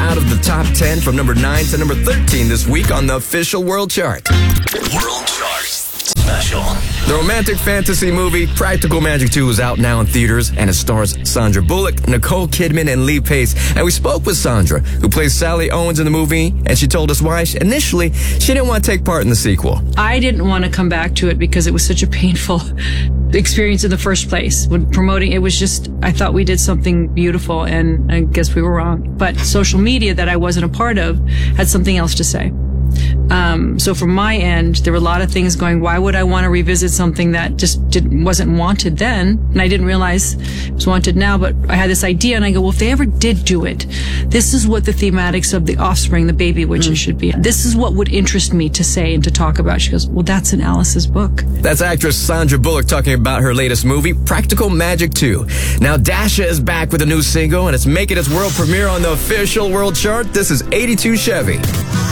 out of the top 10 from number 9 to number 13 this week on the official World Chart. World Chart Special. The romantic fantasy movie Practical Magic 2 is out now in theaters, and it stars Sandra Bullock, Nicole Kidman, and Lee Pace. And we spoke with Sandra, who plays Sally Owens in the movie, and she told us why initially she didn't want to take part in the sequel. I didn't want to come back to it because it was such a painful experience in the first place. When promoting, it was just, I thought we did something beautiful, and I guess we were wrong. But social media that I wasn't a part of had something else to say. So from my end, there were a lot of things going, why would I want to revisit something that just wasn't wanted then? And I didn't realize it was wanted now, but I had this idea, and I go, well, if they ever did do it, this is what the thematics of the offspring, the baby witches should be. This is what would interest me to say and to talk about. She goes, well, that's in Alice's book. That's actress Sandra Bullock talking about her latest movie, Practical Magic 2. Now, Dasha is back with a new single, and it's making its world premiere on the official World Chart. This is 82 Chevy.